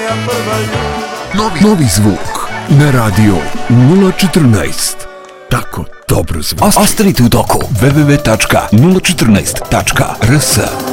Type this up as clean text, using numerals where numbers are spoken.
moja prva ljubav. Novi zvuk na radio 014. Tako dobro zvuči. Ostanite u toku. www.014.rs